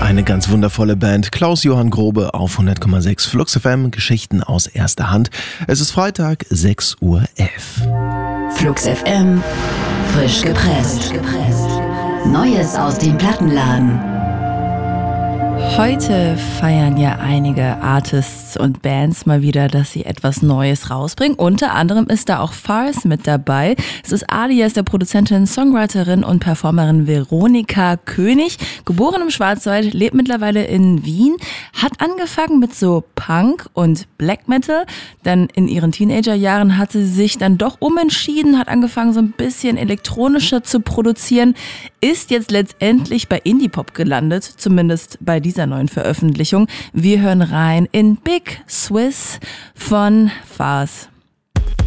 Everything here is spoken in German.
Eine ganz wundervolle Band. Klaus-Johann Grobe auf 100,6 Flux FM. Geschichten aus erster Hand. Es ist Freitag, 6:11 Uhr. Flux FM. Frisch gepresst. Neues aus dem Plattenladen. Heute feiern ja einige Artists und Bands mal wieder, dass sie etwas Neues rausbringen. Unter anderem ist da auch Farce mit dabei. Es ist alias der Produzentin, Songwriterin und Performerin Veronika König. Geboren im Schwarzwald, lebt mittlerweile in Wien. Hat angefangen mit so Punk und Black Metal. Dann in ihren Teenagerjahren hat sie sich dann doch umentschieden, hat angefangen so ein bisschen elektronischer zu produzieren. Ist jetzt letztendlich bei Indie-Pop gelandet, zumindest bei dieser neuen Veröffentlichung. Wir hören rein in Big Swiss von Farce.